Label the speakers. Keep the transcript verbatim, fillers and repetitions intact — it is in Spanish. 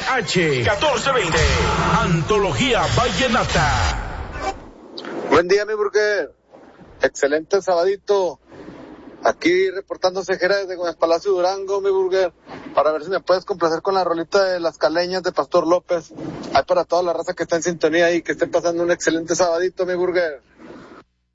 Speaker 1: H catorce veinte, Antología Vallenata.
Speaker 2: Buen día, mi burger. Excelente sabadito. Aquí reportándose Jerez de Gómez Palacio Durango, mi burger, para ver si me puedes complacer con la rolita de Las Caleñas de Pastor López. Hay para toda la raza que está en sintonía y que esté pasando un excelente sabadito, mi burger.